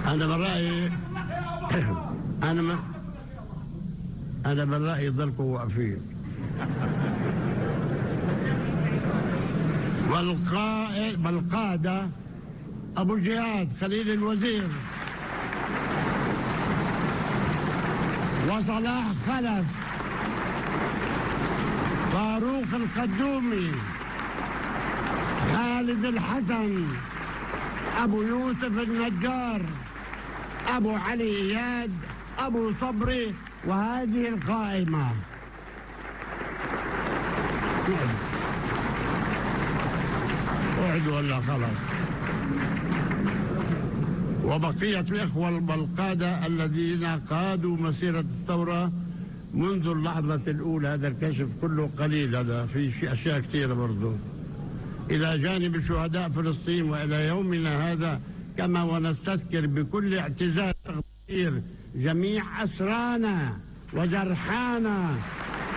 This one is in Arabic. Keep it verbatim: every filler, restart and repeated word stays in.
أنا من رأيي أنا من أنا من رأيي ضلكم واقفين. والقائد بالقادة أبو جهاد خليل الوزير، وصلاح خلف، فاروق القدومي، خالد الحسن، أبو يوسف النجار، أبو علي إياد، أبو صبري. وهذه القائمة وعد ولا خلاص. وبقية الإخوة والقادة الذين قادوا مسيرة الثورة منذ اللحظة الأولى. هذا الكشف كله قليل، هذا في أشياء كثيرة برضو، إلى جانب شهداء فلسطين وإلى يومنا هذا. كما ونستذكر بكل اعتزاز وتقدير جميع أسرانا وجرحانا